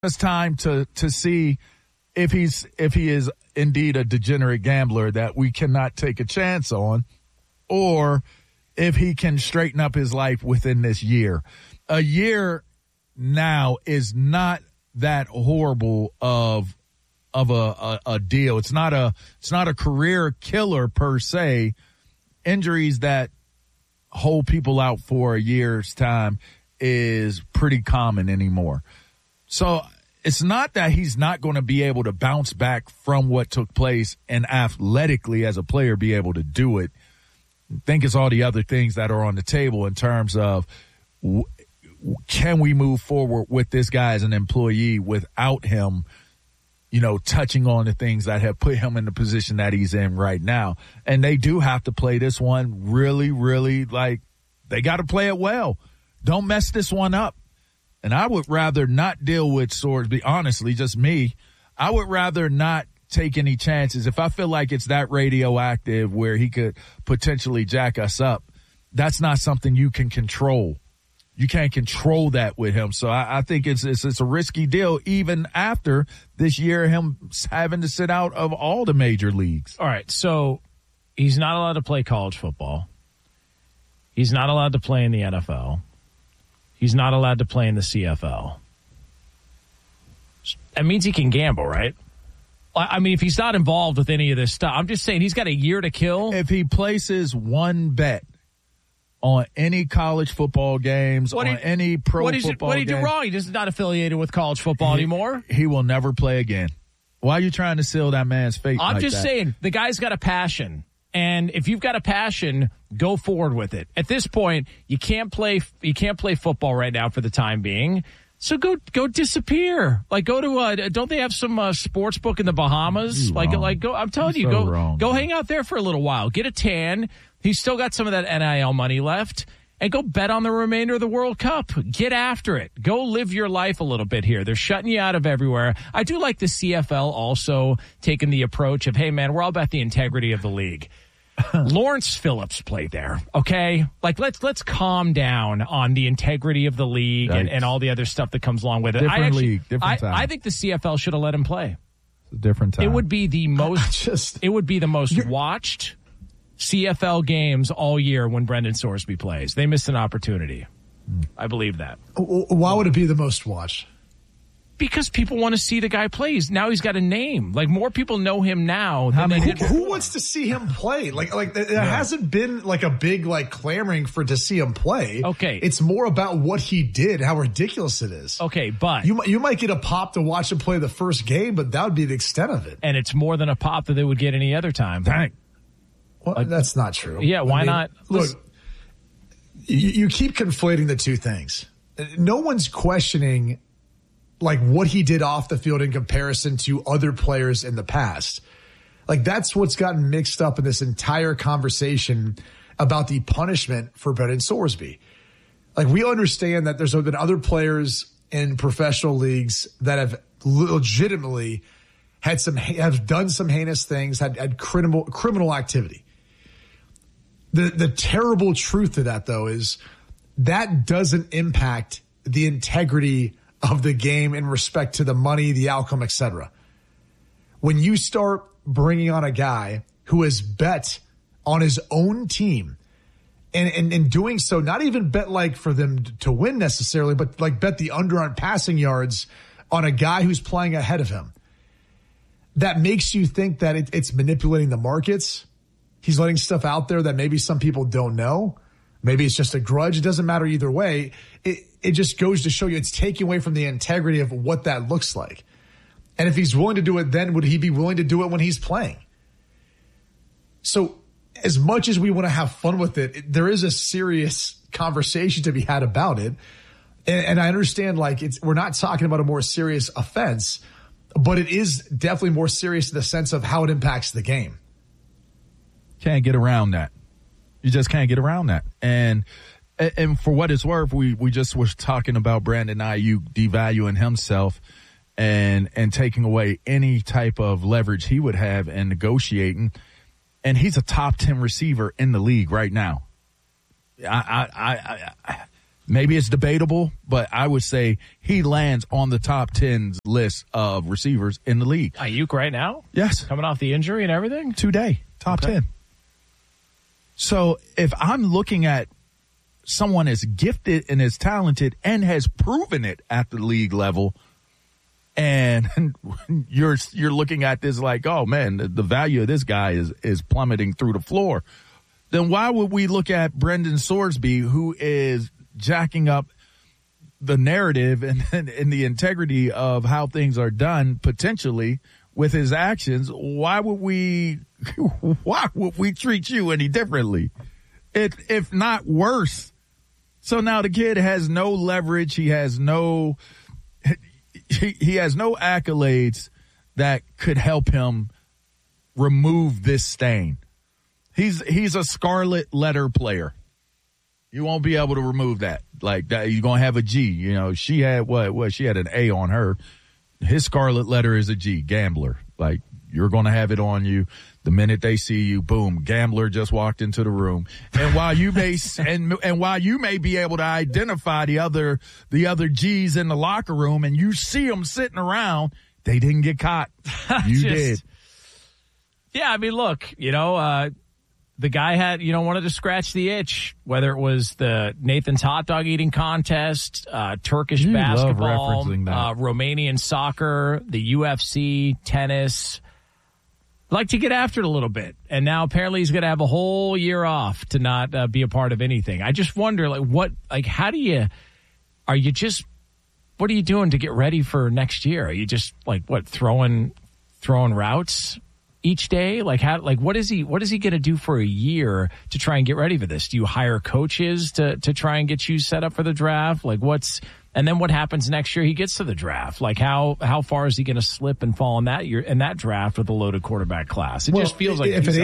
It's time to see if he is indeed a degenerate gambler that we cannot take a chance on, or if he can straighten up his life within this year. A year now is not that horrible of a deal. It's not a career killer per se. Injuries that hold people out for a year's time is pretty common anymore. So it's not that he's not going to be able to bounce back from what took place and athletically as a player be able to do it. I think it's all the other things that are on the table in terms of can we move forward with this guy as an employee without him, touching on the things that have put him in the position that he's in right now. And they do have to play this one really, really, they got to play it well. Don't mess this one up. And I would rather not deal with Sorsby, honestly, just me. I would rather not take any chances. If I feel like it's that radioactive where he could potentially jack us up, that's not something you can control. You can't control that with him. So I think it's a risky deal even after this year, him having to sit out of all the major leagues. All right, so he's not allowed to play college football. He's not allowed to play in the NFL. He's not allowed to play in the CFL. That means he can gamble, right? I mean, if he's not involved with any of this stuff, I'm just saying he's got a year to kill. If he places one bet on any college football games, any pro football games. What did he do wrong? He's just not affiliated with college football anymore? He will never play again. Why are you trying to seal that man's fate I'm like just that? saying, the guy's got a passion. And if you've got a passion, go forward with it. At this point, you can't play football right now for the time being. So go disappear. Go to don't they have some sports book in the Bahamas? Go. I'm telling you, go hang out there for a little while. Get a tan. He's still got some of that NIL money left, and go bet on the remainder of the World Cup. Get after it. Go live your life a little bit here. They're shutting you out of everywhere. I do like the CFL also taking the approach of, hey man, we're all about the integrity of the league. Lawrence Phillips played there, okay? Let's calm down on the integrity of the league and all the other stuff that comes along with it. Different league, different time. I think the CFL should have let him play. It's a different time. It would be the most watched CFL games all year when Brendan Sorsby plays. They missed an opportunity. I believe that. Why would it be the most watched? Because people want to see the guy play. Now he's got a name. More people know him now than they did before. Who wants to see him play? There hasn't been a big clamoring to see him play. Okay. It's more about what he did, how ridiculous it is. Okay, but you might get a pop to watch him play the first game, but that would be the extent of it. And it's more than a pop that they would get any other time. Dang. Well, that's not true. Yeah, why not? Look, you keep conflating the two things. No one's questioning what he did off the field in comparison to other players in the past. That's what's gotten mixed up in this entire conversation about the punishment for Brendan Sorsby. We understand that there's been other players in professional leagues that have legitimately have done some heinous things, had criminal activity. The terrible truth of that, though, is that doesn't impact the integrity of the game in respect to the money, the outcome, etc. When you start bringing on a guy who has bet on his own team and in doing so, not even bet for them to win necessarily, but bet the under on passing yards on a guy who's playing ahead of him, that makes you think that it's manipulating the markets. He's letting stuff out there that maybe some people don't know. Maybe it's just a grudge. It doesn't matter either way. It just goes to show you it's taking away from the integrity of what that looks like. And if he's willing to do it, then would he be willing to do it when he's playing? So as much as we want to have fun with it, there is a serious conversation to be had about it. And I understand we're not talking about a more serious offense, but it is definitely more serious in the sense of how it impacts the game. Can't get around that. You just can't get around that. And for what it's worth, we just was talking about Brandon Ayuk devaluing himself and taking away any type of leverage he would have in negotiating. And he's a top 10 receiver in the league right now. Maybe it's debatable, but I would say he lands on the top 10 list of receivers in the league. Ayuk right now? Yes. Coming off the injury and everything? Today, top 10. So if I'm looking at someone as gifted and as talented and has proven it at the league level, and you're looking at this like, oh man, the value of this guy is plummeting through the floor, then why would we look at Brendan Sorsby, who is jacking up the narrative and the integrity of how things are done potentially with his actions? Why would we treat you any differently? If not worse. So now the kid has no leverage. He has no accolades that could help him remove this stain. He's a scarlet letter player. You won't be able to remove that. Like that, you're gonna have a G. You know, she had what? She had an A on her. His scarlet letter is a G, gambler. Like, you're gonna have it on you the minute they see you. Boom, gambler just walked into the room. And while you may and while you may be able to identify the other G's in the locker room, and you see them sitting around, they didn't get caught. You did. Yeah, I mean, look, the guy had, wanted to scratch the itch, whether it was the Nathan's hot dog eating contest, Turkish basketball, Romanian soccer, the UFC, tennis. Like to get after it a little bit. And now apparently he's going to have a whole year off to not be a part of anything. I just wonder, what are you doing to get ready for next year? Are you just throwing routes each day? What is he going to do for a year to try and get ready for this? Do you hire coaches to try and get you set up for the draft? And then what happens next year he gets to the draft? How far is he going to slip and fall in that draft with a loaded quarterback class? It just feels like if an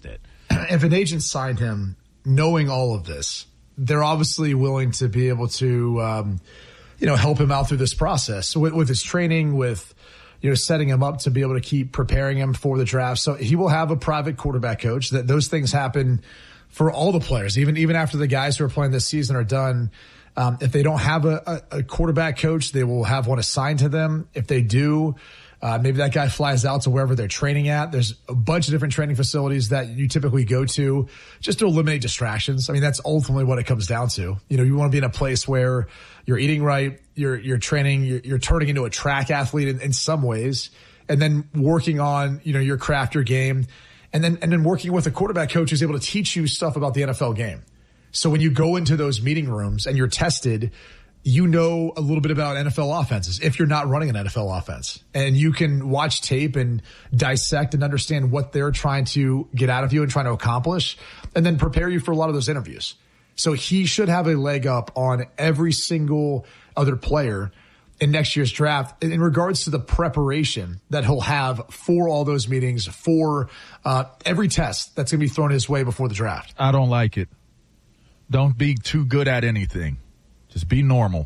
agent signed him knowing all of this, they're obviously willing to be able to help him out through this process with his training, with setting him up to be able to keep preparing him for the draft. So he will have a private quarterback coach. That those things happen for all the players, even after the guys who are playing this season are done. If they don't have a quarterback coach, they will have one assigned to them. If they do, maybe that guy flies out to wherever they're training at. There's a bunch of different training facilities that you typically go to just to eliminate distractions. I mean, that's ultimately what it comes down to. You want to be in a place where you're eating right, you're training, you're turning into a track athlete in some ways, and then working on, your craft, your game, and then working with a quarterback coach who's able to teach you stuff about the NFL game. So when you go into those meeting rooms and you're tested, you know a little bit about NFL offenses if you're not running an NFL offense. And you can watch tape and dissect and understand what they're trying to get out of you and trying to accomplish, and then prepare you for a lot of those interviews. So he should have a leg up on every single other player in next year's draft in regards to the preparation that he'll have for all those meetings, for every test that's going to be thrown his way before the draft. I don't like it. Don't be too good at anything. Just be normal.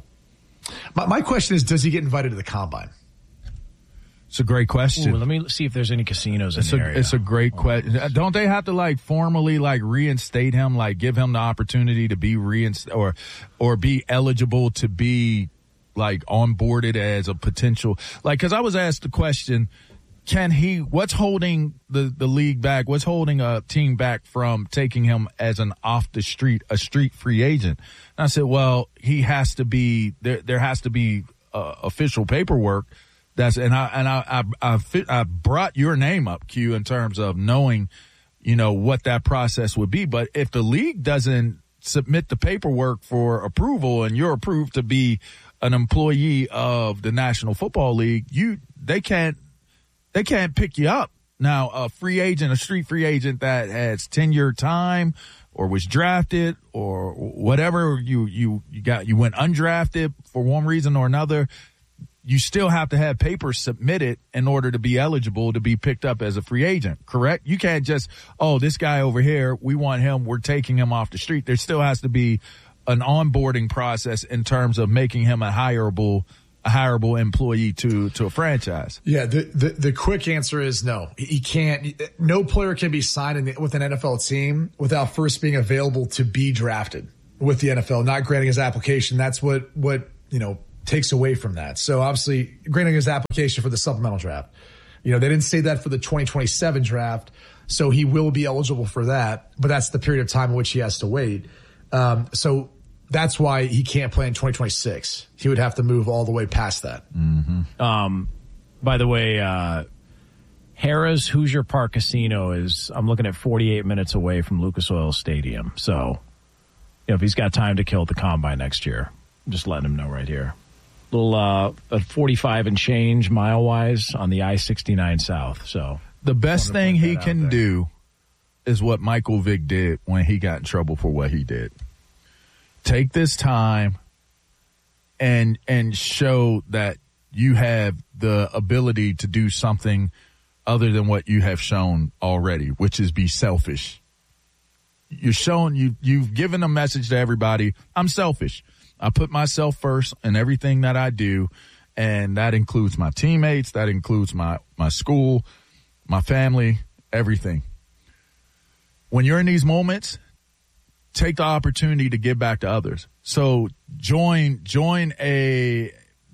My question is, does he get invited to the combine? It's a great question. Ooh, let me see if there's any casinos in the area. It's a great question. Don't they have to formally reinstate him, give him the opportunity to be reinstated or be eligible to be onboarded as a potential, because I was asked the question, what's holding the league back? What's holding a team back from taking him as a street free agent? And I said, well, he has to be, there has to be official paperwork. I brought your name up, Q, in terms of knowing, what that process would be. But if the league doesn't submit the paperwork for approval and you're approved to be an employee of the National Football League, they can't pick you up. Now, a street free agent that has tenure time or was drafted or whatever, you went undrafted for one reason or another, you still have to have papers submitted in order to be eligible to be picked up as a free agent, correct? You can't just, this guy over here, we want him, we're taking him off the street. There still has to be an onboarding process in terms of making him a hireable employee to a franchise. Yeah, the quick answer is no. He can't. No player can be signed with an NFL team without first being available to be drafted. with the NFL, not granting his application. That's what takes away from that. So obviously granting his application for the supplemental draft. They didn't say that for the 2027 draft, so he will be eligible for that, but that's the period of time in which he has to wait. So that's why he can't play in 2026. He would have to move all the way past that. Mm-hmm. By the way, Harrah's Hoosier Park Casino I'm looking at 48 minutes away from Lucas Oil Stadium. So, if he's got time to kill at the Combine next year, I'm just letting him know right here. Little 45 and change mile-wise on the I-69 South. So the best thing he can do is what Michael Vick did when he got in trouble for what he did. Take this time and show that you have the ability to do something other than what you have shown already, which is be selfish. You're showing you've given a message to everybody. I'm selfish. I put myself first in everything that I do, and that includes my teammates, that includes my school, my family, everything. When you're in these moments, take the opportunity to give back to others. So join a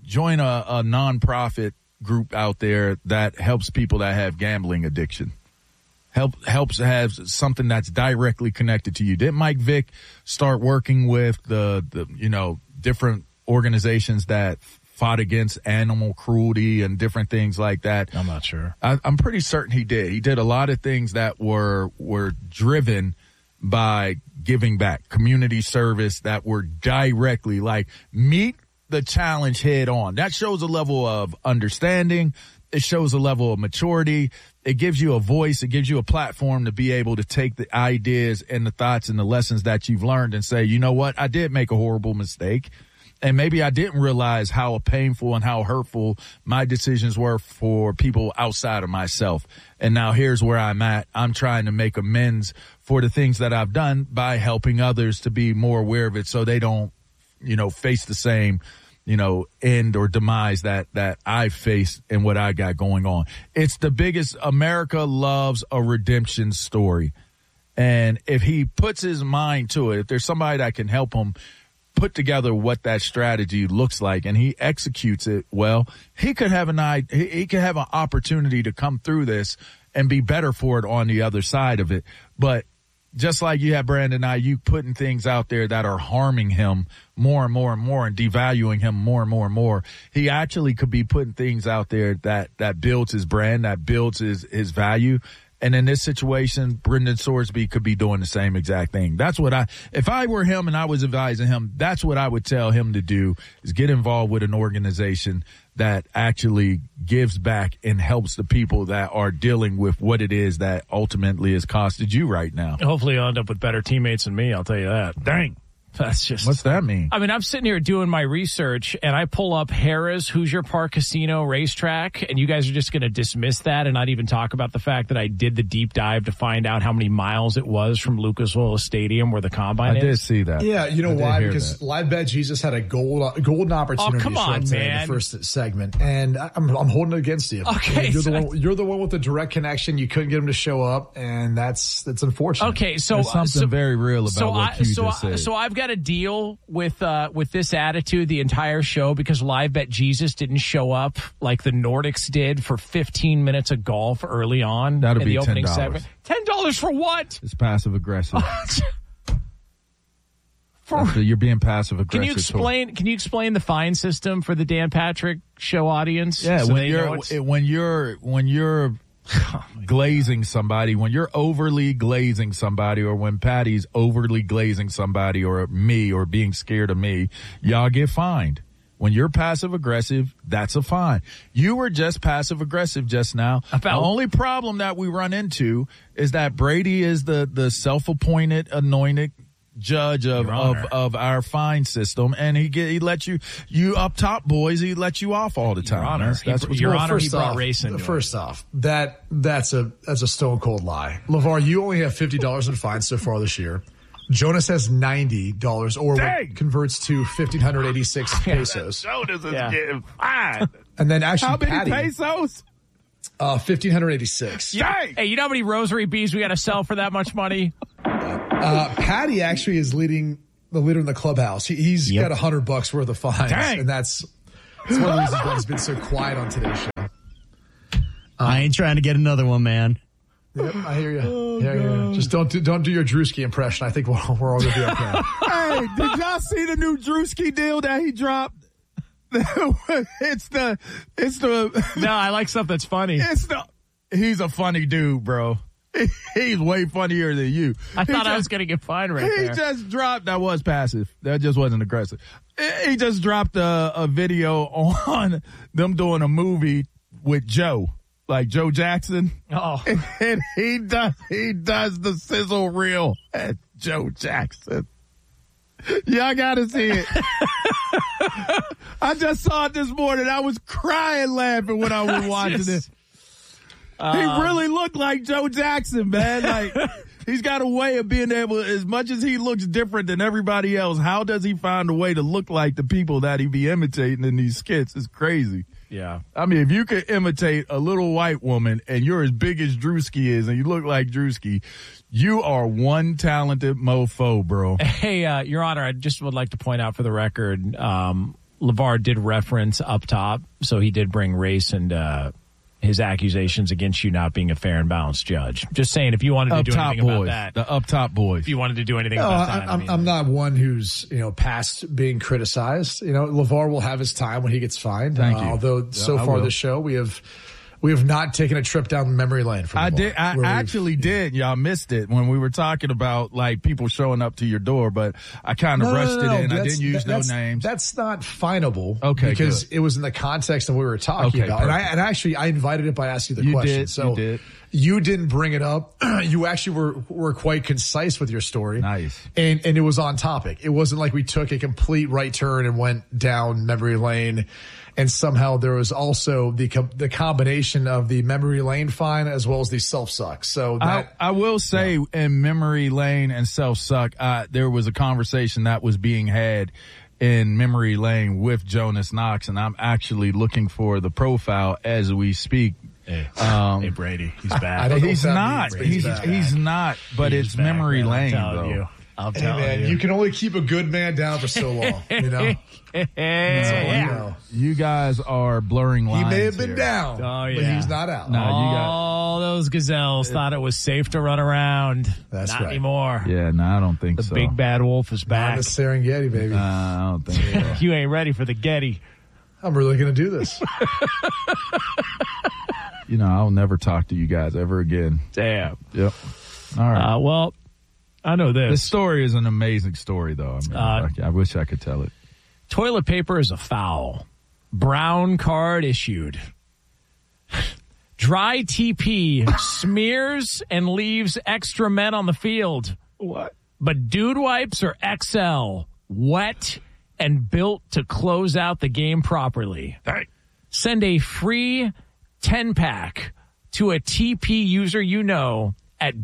nonprofit group out there that helps people that have gambling addiction. Helps have something that's directly connected to you. Didn't Mike Vick start working with the different organizations that fought against animal cruelty and different things like that? I'm not sure. I'm pretty certain he did. He did a lot of things that were driven by giving back, community service, that were directly meet the challenge head on. That shows a level of understanding. It shows a level of maturity. It gives you a voice. It gives you a platform to be able to take the ideas and the thoughts and the lessons that you've learned and say, you know what? I did make a horrible mistake. And maybe I didn't realize how painful and how hurtful my decisions were for people outside of myself. And now here's where I'm at. I'm trying to make amends for the things that I've done by helping others to be more aware of it so they don't, face the same end or demise that I face and what I got going on. It's the biggest. America loves a redemption story. And if he puts his mind to it, if there's somebody that can help him put together what that strategy looks like and he executes it well, he could have he could have an opportunity to come through this and be better for it on the other side of it. But just like you have Brandon Ayuk putting things out there that are harming him more and more and more and devaluing him more and more and more, he actually could be putting things out there that builds his brand, that builds his value. And in this situation, Brendan Sorsby could be doing the same exact thing. That's what if I were him and I was advising him, that's what I would tell him to do, is get involved with an organization that actually gives back and helps the people that are dealing with what it is that ultimately has costed you right now. Hopefully you'll end up with better teammates than me, I'll tell you that. Dang. That's just. What's that mean? I mean, I'm sitting here doing my research and I pull up Harrah's Hoosier Park Casino Racetrack, and you guys are just going to dismiss that and not even talk about the fact that I did the deep dive to find out how many miles it was from Lucas Oil Stadium where the Combine is. I did see that. Yeah, you know why? Because Live Bet Jesus had a golden opportunity to show up in the first segment, and I'm holding it against you. Okay, you're the one with the direct connection. You couldn't get him to show up, and that's unfortunate. Okay, so there's something very real about what you just said. So I've got a deal with this attitude the entire show because Live Bet Jesus didn't show up like the Nordics did for 15 minutes of golf early on. That'll in be the opening $10. segment. $10 for what? It's passive aggressive. You're being passive aggressive. Can you explain the fine system for the Dan Patrick Show audience? Yeah, so when you're glazing somebody, when you're overly glazing somebody, or when Patty's overly glazing somebody, or me, or being scared of me, y'all get fined. When you're passive aggressive, that's a fine. You were just passive aggressive just now. The only problem that we run into is that Brady is the self-appointed, anointed judge of our fine system, and he lets you up top, boys. He lets you off all the time. Your Honor, he brought racing. First off, that's a stone cold lie. LeVar, you only have $50 in fines so far this year. Jonas has $90, or what converts to 1,586 pesos. Jonas is getting fined. And then actually, how many Patty, pesos? 1,586. Hey, you know how many rosary beads we got to sell for that much money? Patty actually is leading the leader in the clubhouse. He's got $100 worth of fines. Dang. And that's one of the reasons why he's been so quiet on today's show. I ain't trying to get another one, man. Yep, I hear you. Just don't do your Drewski impression. I think we're all going to be okay. Hey, did y'all see the new Drewski deal that he dropped? It's the. No, I like stuff that's funny. He's a funny dude, bro. He's way funnier than you. I thought I was going to get fined right there. He just dropped. That was passive. That just wasn't aggressive. He just dropped a video on them doing a movie with Joe. Like Joe Jackson. Oh. And he does the sizzle reel at Joe Jackson. Y'all gotta see it. I just saw it this morning. I was crying laughing when I was watching it. He really looked like Joe Jackson, man. Like, he's got a way of being able, as much as he looks different than everybody else, how does he find a way to look like the people that he be imitating in these skits? It's crazy. Yeah. I mean, if you could imitate a little white woman and you're as big as Drewski is and you look like Drewski, you are one talented mofo, bro. Hey, Your Honor, I just would like to point out for the record, LeVar did reference up top, so he did bring race and his accusations against you not being a fair and balanced judge. Just saying, if you wanted to do anything about that. The up top boys. If you wanted to do anything about that. I'm not one who's, past being criticized. LeVar will have his time when he gets fined. Thank you. Although so far this show, we have not taken a trip down memory lane for LeVar. I actually did. Y'all missed it when we were talking about like people showing up to your door, but I kind of rushed it in. I didn't use no names. That's not finable. Okay, because good. it was in the context of what we were talking about. Perfect. And I invited it by asking the question. You did. You didn't bring it up. You actually were quite concise with your story. Nice. And it was on topic. It wasn't like we took a complete right turn and went down memory lane. And somehow there was also the combination of the memory lane fine as well as the self-suck. So that, I will say in memory lane and self-suck, there was a conversation that was being had in memory lane with Jonas Knox, and I'm actually looking for the profile as we speak. Hey, Brady, he's back. He's not. He's not. But it's back, memory man, lane, I'm telling though. you. I'm telling you. You can only keep a good man down for so long, You guys are blurring lines. He may have been here. down, but he's not out. No, all those gazelles thought it was safe to run around. That's not right. anymore. Yeah, no, I don't think The so. big bad wolf is Not back. the Serengeti, baby. I don't think so. You ain't ready for the Getty. I'm really going to do this. I'll never talk to you guys ever again. Damn. Yep. All right. Well, I know this. This story is an amazing story, though. I mean, I wish I could tell it. Toilet paper is a foul. Brown card issued. Dry TP smears and leaves extra men on the field. What? But dude wipes are XL, wet, and built to close out the game properly. Hey. Send a free 10-pack to a TP user at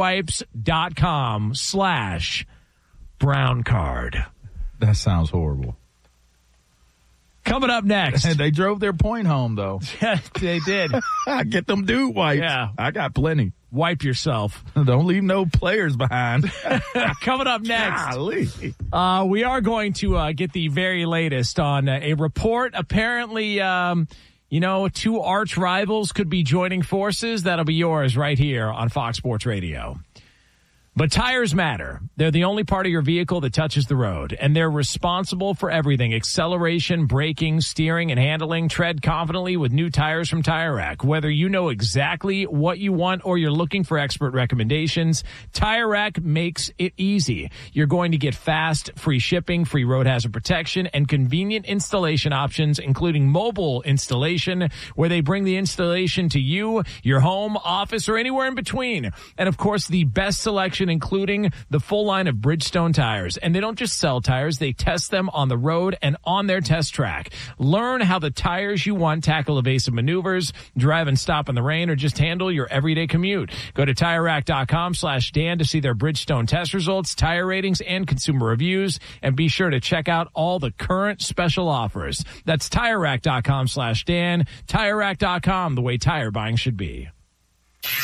dudewipes.com/brown card. That sounds horrible. Coming up next. They drove their point home, though. Yeah, they did. Get them dude wipes. Yeah. I got plenty. Wipe yourself. Don't leave no players behind. Coming up next. Golly. We are going to get the very latest on a report. Apparently, two arch rivals could be joining forces. That'll be yours right here on Fox Sports Radio. But tires matter. They're the only part of your vehicle that touches the road, and they're responsible for everything: acceleration, braking, steering, and handling. Tread confidently with new tires from Tire Rack. Whether you know exactly what you want or you're looking for expert recommendations, Tire Rack makes it easy. You're going to get fast, free shipping, free road hazard protection, and convenient installation options, including mobile installation, where they bring the installation to you, your home, office, or anywhere in between. And of course, the best selection, including the full line of Bridgestone tires. And they don't just sell tires, they test them on the road and on their test track. Learn how the tires you want tackle evasive maneuvers, drive and stop in the rain, or just handle your everyday commute. Go to TireRack.com/Dan to see their Bridgestone test results, tire ratings, and consumer reviews. And be sure to check out all the current special offers. That's TireRack.com/Dan. TireRack.com, the way tire buying should be.